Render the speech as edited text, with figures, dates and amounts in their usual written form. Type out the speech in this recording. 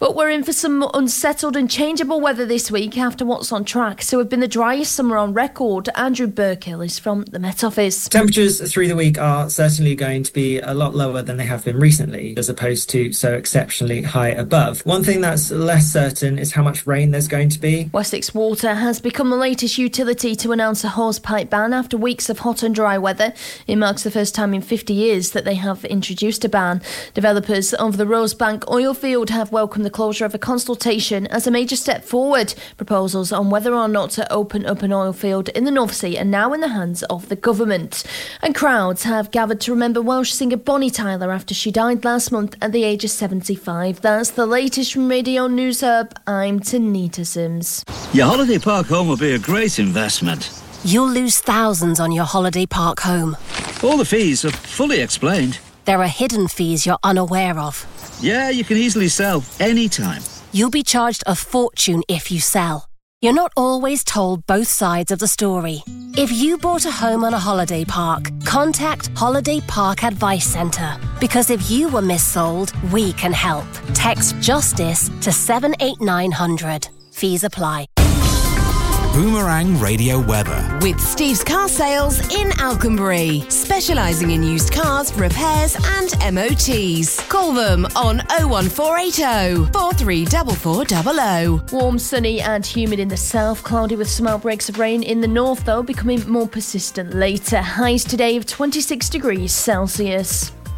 But we're in for some unsettled and changeable weather this week after what's on track to have been the driest summer on record. Andrew Burkill is from the Met Office. Temperatures through the week are certainly going to be a lot lower than they have been recently, as opposed to so exceptionally high above. One thing that's less certain is how much rain there's going to be. Wessex Water has become the latest utility to announce a hosepipe ban after weeks of hot and dry weather. It marks the first time in 50 years that they have introduced a ban. Developers of the Rosebank oil field have welcomed the closure of a consultation as a major step forward. Proposals on whether or not to open up an oil field in the North Sea are now in the hands of the government. And crowds have gathered to remember Welsh singer Bonnie Tyler after she died last month at the age of 75. That's the latest from Radio News Hub. I'm Tanita Sims. Your holiday park home will be a great investment. You'll lose thousands on your holiday park home. All the fees are fully explained. There are hidden fees you're unaware of. Yeah, you can easily sell anytime. You'll be charged a fortune if you sell. You're not always told both sides of the story. If you bought a home on a holiday park, contact Holiday Park Advice Centre. Because if you were missold, we can help. Text JUSTICE to 78900. Fees apply. Boomerang Radio weather. With Steve's Car Sales in Alconbury, specialising in used cars, repairs and MOTs. Call them on 01480 434400. Warm, sunny and humid in the south, cloudy with some outbreaks of rain in the north though, becoming more persistent later. Highs today of 26 degrees Celsius.